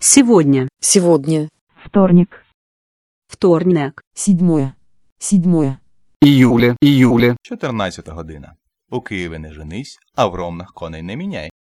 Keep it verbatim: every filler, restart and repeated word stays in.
Сегодня. Сегодня. Вторник. Вторник. Седьмое. Седьмое. Июля, июля. чотирнадцята година. У Києві не женись, а в Ромнах коней не міняй.